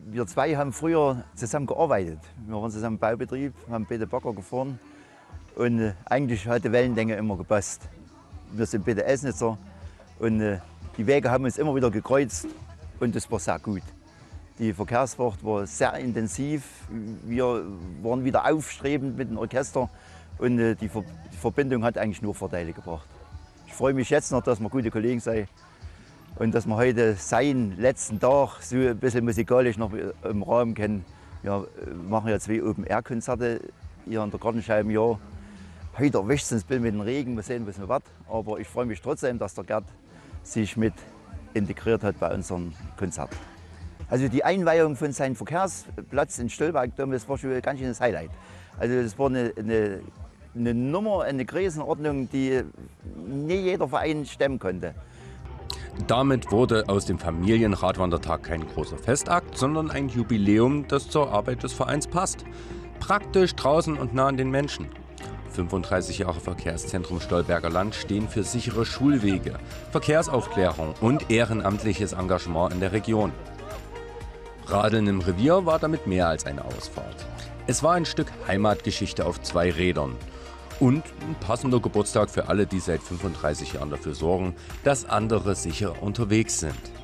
Wir zwei haben früher zusammen gearbeitet. Wir waren zusammen im Baubetrieb, haben beide Bagger gefahren und eigentlich hat die Wellenlänge immer gepasst. Wir sind beide Esnitzer und die Wege haben uns immer wieder gekreuzt und das war sehr gut. Die Verkehrsfahrt war sehr intensiv, wir waren wieder aufstrebend mit dem Orchester und die Verbindung hat eigentlich nur Vorteile gebracht. Ich freue mich jetzt noch, dass wir gute Kollegen sind und dass wir heute seinen letzten Tag so ein bisschen musikalisch noch im Rahmen kennen. Wir machen ja 2 Open-Air-Konzerte hier in der Gartenschau im Jahr. Heute erwischt es uns ein bisschen mit dem Regen, wir sehen, was es wird. Aber ich freue mich trotzdem, dass der Gerd sich mit integriert hat bei unserem Konzert. Also die Einweihung von seinem Verkehrsplatz in Stolberg, das war schon ein ganz schönes Highlight. Also das war eine Nummer, eine Größenordnung, die nicht jeder Verein stemmen konnte. Damit wurde aus dem Familienradwandertag kein großer Festakt, sondern ein Jubiläum, das zur Arbeit des Vereins passt. Praktisch, draußen und nah an den Menschen. 35 Jahre Verkehrszentrum Stolberger Land stehen für sichere Schulwege, Verkehrsaufklärung und ehrenamtliches Engagement in der Region. Radeln im Revier war damit mehr als eine Ausfahrt. Es war ein Stück Heimatgeschichte auf 2 Rädern. Und ein passender Geburtstag für alle, die seit 35 Jahren dafür sorgen, dass andere sicher unterwegs sind.